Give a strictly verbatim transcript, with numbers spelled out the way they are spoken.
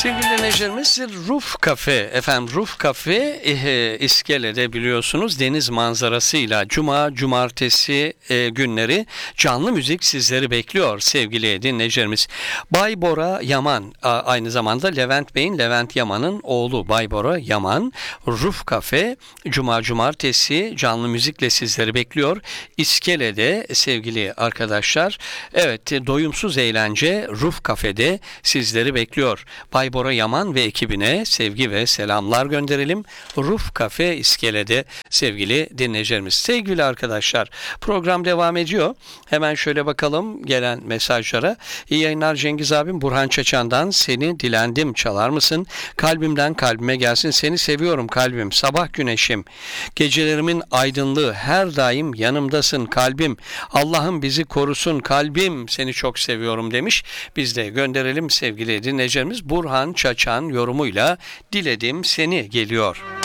Sevgili dinleyicilerimiz, Roof Cafe, efendim Roof Cafe e, İskele'de biliyorsunuz deniz manzarasıyla cuma, cumartesi e, günleri canlı müzik sizleri bekliyor sevgili dinleyicilerimiz. Bay Bora Yaman, a, aynı zamanda Levent Bey'in, Levent Yaman'ın oğlu Bay Bora Yaman, Roof Cafe cuma, cumartesi canlı müzikle sizleri bekliyor. İskele'de sevgili arkadaşlar, evet, doyumsuz eğlence Roof Cafe'de sizleri bekliyor. Bay Bora Yaman ve ekibine sevgi ve selamlar gönderelim. Roof Cafe İskele'de sevgili dinleyicilerimiz. Sevgili arkadaşlar, program devam ediyor. Hemen şöyle bakalım gelen mesajlara. İyi yayınlar Cengiz abim. Burhan Çaçan'dan seni dilendim çalar mısın? Kalbimden kalbime gelsin. Seni seviyorum kalbim. Sabah güneşim. Gecelerimin aydınlığı. Her daim yanımdasın kalbim. Allah'ım bizi korusun kalbim. Seni çok seviyorum demiş. Biz de gönderelim sevgili dinleyicilerimiz. Burhan Çaçan yorumuyla Diledim Seni geliyor.